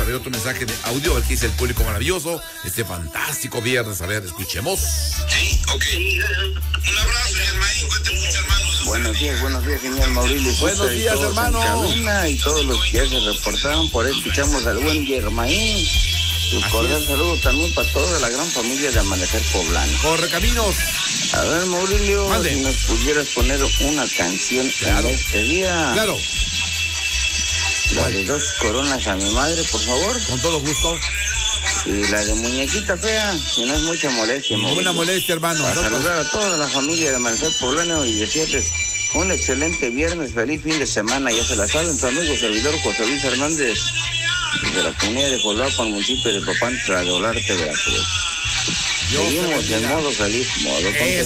ver otro mensaje de audio, aquí dice el público maravilloso, este fantástico viernes. A ver, escuchemos. Sí, ok. Un abrazo, Germain, cuente mucho, hermano. Buenos días, señor Mauricio. Buenos días, hermano. Y todos los que ya se reportaron, por ahí escuchamos al buen Germain. Un cordial saludo también para toda la gran familia de Amanecer Poblano. Correcaminos. A ver, Mauricio, Mande. si nos pudieras poner una canción Claro. en este día. Claro, La de Dos Coronas a mi madre, por favor. con todo gusto. Y la de Muñequita Fea, si no es mucha molestia, Ninguna Mauricio. molestia, hermano. Para Nosotros- saludar a toda la familia de Amanecer Poblano y decirles un excelente viernes, feliz fin de semana. Ya se la saben, tu amigo servidor José Luis Hernández, de la comunidad de Joloapan, municipio de Papantla, de Olarte, Veracruz. Dios te Seguimos en bendiga. modo feliz, modo contento.